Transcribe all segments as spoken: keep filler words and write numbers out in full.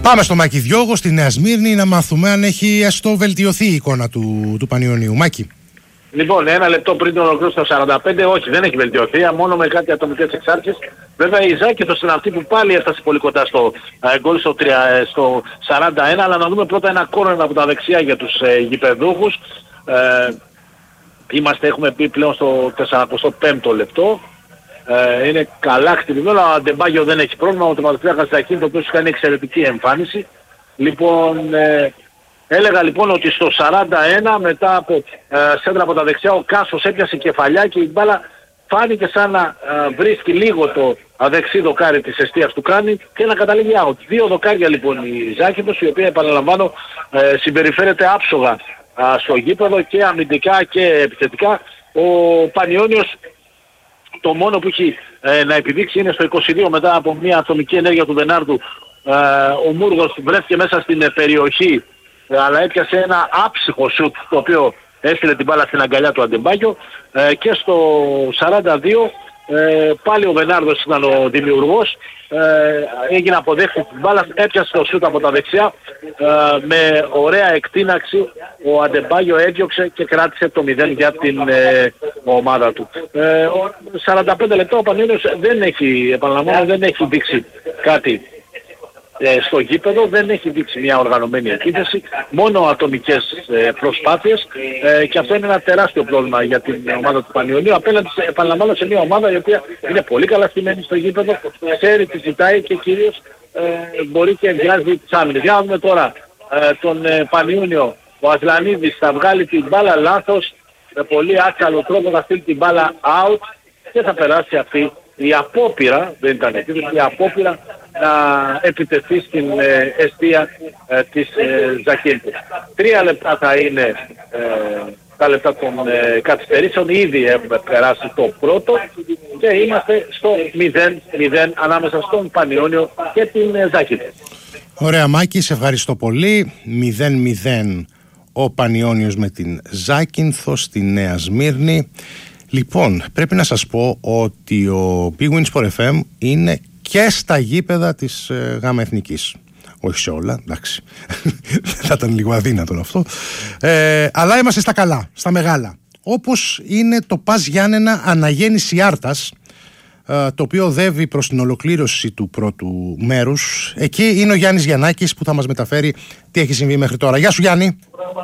Πάμε στο Μάκη Διώγο στη Νέα Σμύρνη να μάθουμε αν έχει έστω βελτιωθεί η εικόνα του, του Πανιωνίου. Μάκη. Λοιπόν, ένα λεπτό πριν τον ολοκλήρωση στο σαράντα πέντε, όχι, δεν έχει βελτιωθεί, μόνο με κάτι ατομικές εξάρτησεις. Βέβαια η Ζάκηθος είναι αυτή που πάλι έφτασε πολύ κοντά στο ε, γκολ στο, ε, στο σαράντα ένα, αλλά να δούμε πρώτα ένα κόρνερ από τα δεξιά για τους ε, γηπεδούχους. Ε, είμαστε, έχουμε πει πλέον στο σαράντα πέντε λεπτό. Ε, είναι καλά χτυπημένο, αλλά ο Αντεμπάγιο δεν έχει πρόβλημα, ο τερματοφύλακας Ζακίνη, το οποίο σου κάνει εξαιρετική εμφάνιση. Λοιπόν, ε, έλεγα λοιπόν ότι στο σαράντα ένα μετά από ε, σέντρα από τα δεξιά ο Κάσος έπιασε κεφαλιά και η μπάλα φάνηκε σαν να ε, βρίσκει λίγο το δεξί δοκάρι της εστίας του Κράνη και να καταλήγει out. Δύο δοκάρια λοιπόν η Ζάκηθος, η οποία επαναλαμβάνω ε, συμπεριφέρεται άψογα ε, στο γήπεδο και αμυντικά και επιθετικά. Ο Πανιώνιος το μόνο που έχει ε, να επιδείξει είναι στο είκοσι δύο μετά από μια ατομική ενέργεια του Βενάρντου. Ε, ο Μούργος βρέθηκε μέσα στην ε, περιοχή, ε, αλλά έπιασε ένα άψυχο σουτ το οποίο έστειλε την μπάλα στην αγκαλιά του Αντεμπάγιο. Ε, και στο σαράντα δύο ε, πάλι ο Βενάρδος ήταν ο δημιουργός, ε, έγινε αποδέχτη την μπάλα, έπιασε το σουτ από τα δεξιά, ε, με ωραία εκτείναξη ο Αντεμπάγιο έδιωξε και κράτησε το μηδέν για την ε, ομάδα του. Ε, σαράντα πέντε λεπτά ο Πανιώνιος δεν έχει, επαναλαμβάνω, δεν έχει δείξει κάτι ε, στο γήπεδο, δεν έχει δείξει μια οργανωμένη επίθεση, μόνο ατομικές ε, προσπάθειες, ε, και αυτό είναι ένα τεράστιο πρόβλημα για την ομάδα του Πανιωνίου απέναντι σε, επαναλαμβάνω, σε μια ομάδα η οποία είναι πολύ καλά στημένη στο γήπεδο, ξέρει τι ζητάει και κυρίως ε, μπορεί και βγάζει τις άμυνες. Για να δούμε τώρα ε, τον ε, Πανιόνιο. Ο Ατλανίδης θα βγάλει την μπάλα λάθος, με πολύ άκαλο τρόπο θα στείλει την μπάλα out και θα περάσει αυτή η απόπειρα, δεν ήταν επίθεση, η απόπειρα να επιτεθεί στην ε, εστία ε, της ε, Ζακίνθου. Τρία λεπτά θα είναι ε, τα λεπτά των ε, καθυστερήσεων, ήδη έχουμε περάσει το πρώτο και είμαστε στο μηδέν μηδέν ανάμεσα στον Πανιώνιο και την ε, Ζακίνθου. Ωραία Μάκη, σε ευχαριστώ πολύ. μηδέν μηδέν ο Πανιώνιος με την Ζάκυνθο στη Νέα Σμύρνη. Λοιπόν, πρέπει να σας πω ότι ο Big Win Sport εφ εμ είναι και στα γήπεδα της ε, ΓΑΜΑ Εθνικής. Όχι σε όλα, εντάξει. Θα ήταν λίγο αδύνατο αυτό. Ε, αλλά είμαστε στα καλά, στα μεγάλα. Όπως είναι το Πας Γιάννενα Αναγέννηση Άρτας, ε, το οποίο οδεύει προς την ολοκλήρωση του πρώτου μέρους. Εκεί είναι ο Γιάννης Γιαννάκης που θα μας μεταφέρει τι έχει συμβεί μέχρι τώρα. Γεια σου Γιάννη.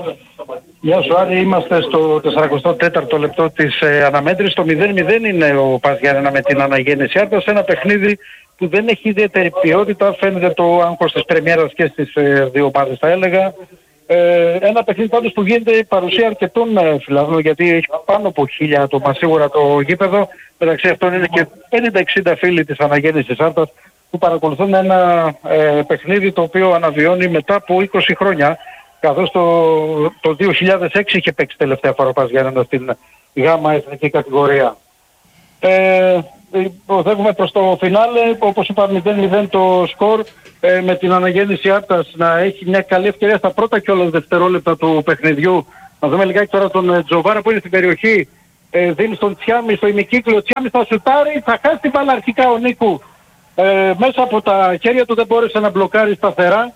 Γεια σου Άρη, είμαστε στο σαράντα τέταρτο λεπτό της ε, αναμέτρησης. Το μηδέν μηδέν είναι ο Πας Γιάννενα με την Αναγέννηση Άρτας, ένα παιχνίδι που δεν έχει ιδιαίτερη ποιότητα, φαίνεται το άγχος της πρεμιέρας και στις ε, δύο ομάδες θα έλεγα. Ε, ένα παιχνίδι πάντως που γίνεται η παρουσία αρκετών ε, φιλαθλών, γιατί έχει πάνω από χίλια άτομα σίγουρα το γήπεδο, μεταξύ αυτών είναι και πενήντα εξήντα φίλοι της Αναγέννησης Άρτας που παρακολουθούν ένα ε, παιχνίδι το οποίο αναβιώνει μετά από είκοσι χρόνια, καθώς το, το δύο χιλιάδες έξι είχε παίξει τελευταία φορά ο Πας Γιάννενα στην ΓΑΜΑ εθνική κατηγορία. Ε, Οδεύουμε προς το φινάλε, όπως είπα μηδέν μηδέν το σκορ, ε, με την Αναγέννηση Άρτας να έχει μια καλή ευκαιρία στα πρώτα κιόλας δευτερόλεπτα του παιχνιδιού. Να δούμε λιγάκι τώρα τον ε, Τζοβάρα που είναι στην περιοχή, ε, δίνει στον Τσιάμι στο ημικύκλιο, ο Τσιάμι θα σουτάρει, θα χάσει την μπάλα αρχικά ο Νίκου, ε, μέσα από τα χέρια του δεν μπόρεσε να μπλοκάρει σταθερά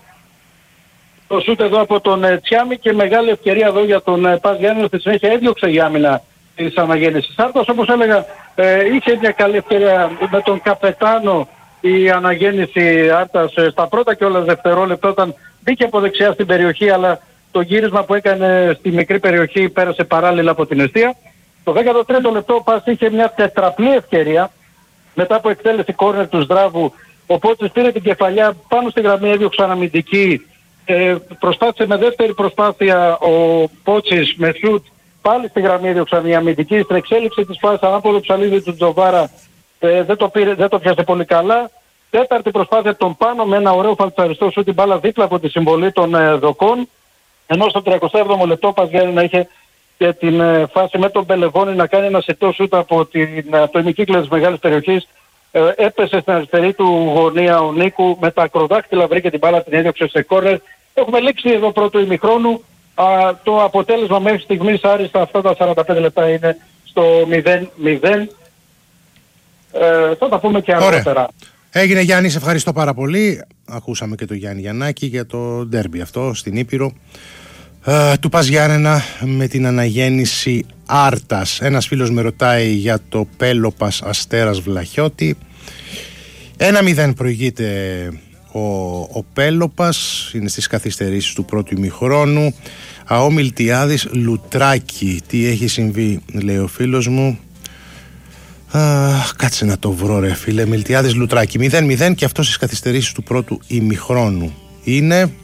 το σούτ εδώ από τον ε, Τσιάμι και μεγάλη ευκαιρία εδώ για τον ε, Πας Γιάννενα, στη συνέχεια έδιωξε η άμυνα της Αναγέννησης Άρτας. Όπως έλεγα, ε, είχε μια καλή ευκαιρία με τον καπετάνο η Αναγέννηση Άρτας ε, στα πρώτα κιόλας δευτερόλεπτα όταν μπήκε από δεξιά στην περιοχή, αλλά το γύρισμα που έκανε στη μικρή περιοχή πέρασε παράλληλα από την εστία. Το δέκατο τρίτο λεπτό ο Πας είχε μια τετραπλή ευκαιρία μετά από εκτέλεση κόρνερ του Σδράβου. Ο Πότσης πήρε την κεφαλιά πάνω στη γραμμή, έδιωξε αναμυντική. Ε, προσπάθησε με δεύτερη προσπάθεια ο Πότσης με σουτ πάλι στη γραμμή, έδιωξε μια αμυντική. Στην εξέλιξη της φάσης ανάποδο ψαλίδι του Τζοβάρα ε, δεν, το πήρε, δεν το πιάσε πολύ καλά. Τέταρτη προσπάθεια τον πάνω με ένα ωραίο φαλτσαριστό σουτ, την μπάλα δίπλα από τη συμβολή των ε, δοκών. Ενώ στο τριακοστό έβδομο λεπτό ο Πας Γιάννενα είχε και την ε, φάση με τον Μπελεβόνη να κάνει ένα σετό σούτ από, την, από το ημικύκλιο της μεγάλης περιοχής. Ε, έπεσε στην αριστερή του γωνία ο Νίκου, με τα ακροδάκτυλα βρήκε την μπάλα, την έδιωξε σε κόρνερ. Έχουμε λήξει εδώ πρώτο ημιχρόνου. Α, το αποτέλεσμα μέχρι στιγμής άριστα αυτά τα σαράντα πέντε λεπτά είναι στο μηδέν μηδέν. Ε, θα τα πούμε και αργότερα. Έγινε Γιάννη, σε ευχαριστώ πάρα πολύ. Ακούσαμε και το Γιάννη Γιαννάκη για το ντέρμπι αυτό στην Ήπειρο ε, του Πας Γιάννενα με την αναγέννηση Άρτας. Ένας φίλος με ρωτάει για το Πέλοπας Αστέρας Βλαχιώτη. Ένα μηδέν προηγείται ο, ο Πέλοπας, είναι στις καθυστερήσεις του πρώτου ημιχρόνου. ΑΟ Μιλτιάδης Λουτράκη, τι έχει συμβεί, λέει ο φίλος μου. Α, κάτσε να το βρω ρε φίλε. Μιλτιάδης Λουτράκη μηδέν μηδέν και αυτό στις καθυστερήσεις του πρώτου ημιχρόνου είναι.